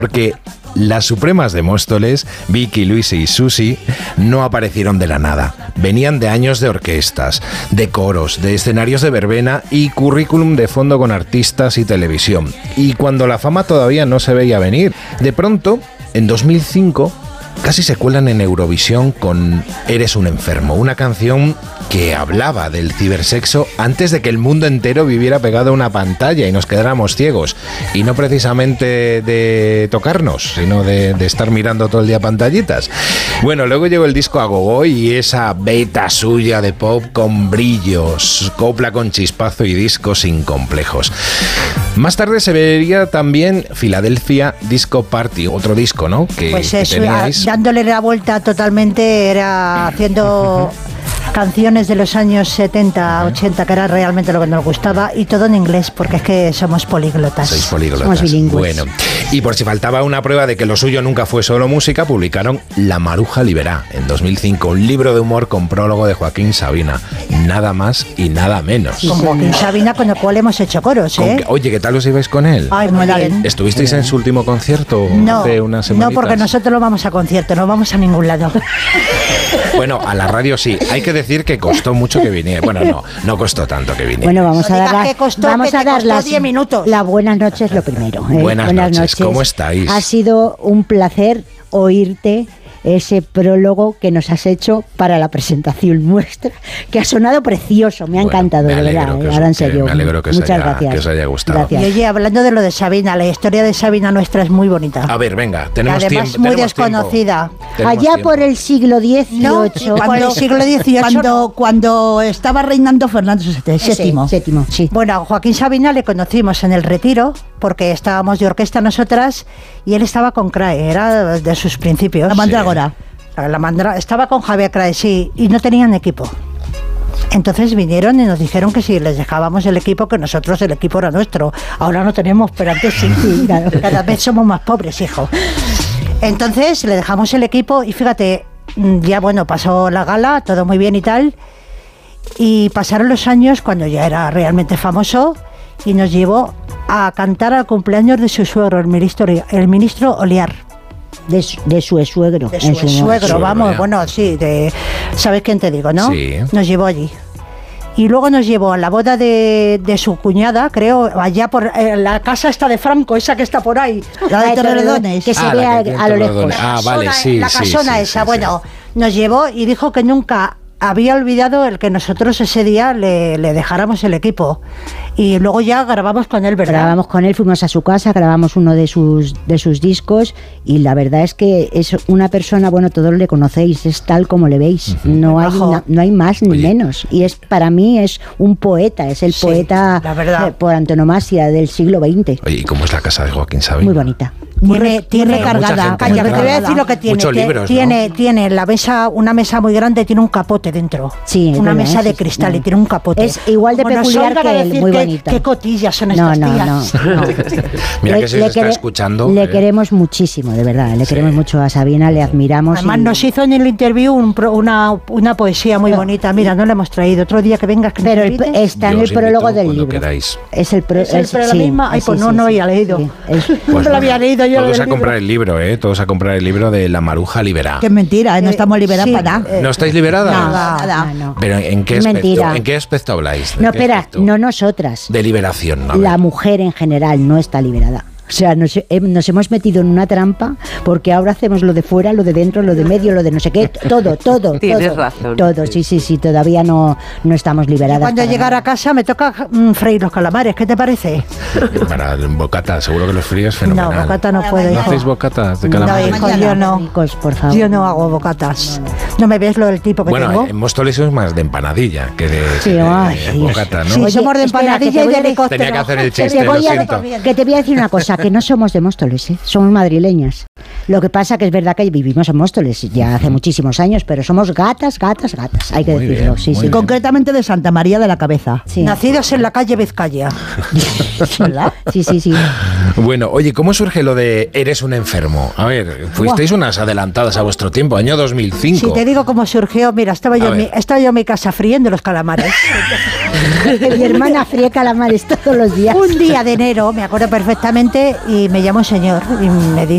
Porque las supremas de Móstoles, Vicky, Luis y Susi, no aparecieron de la nada. Venían de años de orquestas, de coros, de escenarios de verbena y currículum de fondo con artistas y televisión. Y cuando la fama todavía no se veía venir, de pronto, en 2005, casi se cuelan en Eurovisión con Eres un enfermo, una canción que hablaba del cibersexo antes de que el mundo entero viviera pegado a una pantalla y nos quedáramos ciegos. Y no precisamente de tocarnos, sino de estar mirando todo el día pantallitas. Bueno, luego llegó el disco Agogó y esa beta suya de pop con brillos, copla con chispazo y disco sin complejos. Más tarde se vería también Philadelphia Disco Party, otro disco, ¿no? Pues que eso, teníais. dándole la vuelta totalmente, era haciendo canciones de los años 70, 80, que era realmente lo que nos gustaba, y todo en inglés, porque es que somos políglotas. Sois políglotas. Somos bilingües. Bueno, y por si faltaba una prueba de que lo suyo nunca fue solo música, publicaron La Maruja Liberá en 2005, un libro de humor con prólogo de Joaquín Sabina. Nada más y nada menos. Con Joaquín Sabina, con el cual hemos hecho coros, ¿eh? Oye, ¿qué tal os ibais con él? Ay, muy bien. ¿Estuvisteis en su último concierto hace unas semanitas? No, porque nosotros no vamos a concierto, no vamos a ningún lado. Bueno, a la radio sí. Hay que decir que costó mucho que viniera. Bueno, no costó tanto que viniera. Bueno, vamos No a digas dar que costó, vamos que a te dar costó las 10 minutos. La buenas noches lo primero. Buenas noches. ¿Cómo estáis? Ha sido un placer oírte ese prólogo que nos has hecho para la presentación nuestra, que ha sonado precioso, me ha encantado, de verdad, ahora en serio. Me alegro que Muchas gracias. Que os haya gustado. Gracias. Y oye, hablando de lo de Sabina, la historia de Sabina nuestra es muy bonita. A ver, venga, tenemos además tiempo. muy desconocida. Allá por el siglo XVIII. No, por el siglo XVIII. Cuando estaba reinando Fernando VII. Séptimo, sí. Bueno, a Joaquín Sabina le conocimos en el Retiro, porque estábamos de orquesta nosotras, y él estaba con CRAE, era de sus principios. La Mandrágora. Estaba con Javier CRAE, sí, y no tenían equipo. Entonces vinieron y nos dijeron que si les dejábamos el equipo, que nosotros el equipo era nuestro. Ahora no tenemos, pero antes sí. Claro, cada vez somos más pobres, hijo. Entonces le dejamos el equipo y fíjate, ya bueno, pasó la gala, todo muy bien y tal, y pasaron los años cuando ya era realmente famoso y nos llevó a cantar al cumpleaños de su suegro, el ministro Oliar. De su suegro. De su suegro, vamos, ya. bueno, sí, ¿sabes quién te digo, no? Sí. Nos llevó allí. Y luego nos llevó a la boda de su cuñada, creo, allá por la casa esta de Franco, esa que está por ahí. La de Torrelodones. Que se ve a lo lejos. Vale, sí. La casona esa, bueno, nos llevó y dijo que nunca había olvidado el que nosotros ese día le dejáramos el equipo. Y luego ya grabamos con él, ¿verdad? Grabamos con él, fuimos a su casa, grabamos uno de sus discos, y la verdad es que es una persona, bueno, todos le conocéis, es tal como le veis, no hay más ni menos, y para mí es un poeta, es el poeta, la verdad, por antonomasia del siglo XX. Oye, ¿y cómo es la casa de Joaquín Sabina? Muy bonita. Tiene recargada. Calla, que te voy a decir lo que tiene. Muchos libros, tiene la mesa, una mesa muy grande, tiene un capote dentro. Sí, una verdad, mesa de sí, cristal, sí. y tiene un capote. Es igual de Como nos peculiar salgan a que él, decir muy bonita. Qué cotillas son estas tías. No. Mira que se os está escuchando. Le queremos muchísimo, de verdad. Le queremos mucho a Sabina, le admiramos. Además nos hizo en el interview una poesía muy bonita. Mira, no la hemos traído. Otro día que vengas. Que pero está en el prólogo del libro. Queráis. Es el la misma. Ay, pues no había leído. Pues no lo había leído yo. Todos a comprar el libro, todos a comprar el libro de La Maruja Liberá. Que es mentira, no estamos liberadas para nada. ¿No estáis liberadas? Nada. No. ¿Pero en qué aspecto? ¿En qué aspecto habláis? No, espera, no nosotras. De liberación, ¿no? La mujer en general no está liberada. O sea, nos hemos metido en una trampa porque ahora hacemos lo de fuera, lo de dentro, lo de medio, lo de no sé qué, todo. Tienes razón. Todo, sí, todavía no estamos liberadas. Cuando llegar a casa me toca freír los calamares, ¿qué te parece? Para el bocata, seguro que los fríos fenomenal. No, bocata no puedo, ¿No hijo. hacéis bocatas de calamares? No, hijo, yo no. Ricos, por favor. Yo no hago bocatas. No me ves lo del tipo que tengo. Bueno, en Móstoles sois más de empanadilla que de Dios. bocata, ¿no? Sí, Oye, somos de espera, empanadilla y de helicóptero. Tenía que hacer el Que chiste, te, lo voy siento. que te voy a decir una cosa, que no somos de Móstoles, somos madrileñas. Lo que pasa que es verdad que vivimos en Móstoles ya hace muchísimos años, pero somos gatas, hay que Muy decirlo. bien, Sí, muy sí. bien. Concretamente de Santa María de la Cabeza. Sí. Nacidos en la calle Vizcaya. ¿Verdad? Sí. Bueno, oye, ¿cómo surge lo de Eres un enfermo? A ver, fuisteis unas adelantadas a vuestro tiempo, año 2005. Si te digo cómo surgió, mira, estaba yo en mi casa friendo los calamares. Mi hermana fría calamares todos los días. Un día de enero, me acuerdo perfectamente, y me llamó un señor y me dice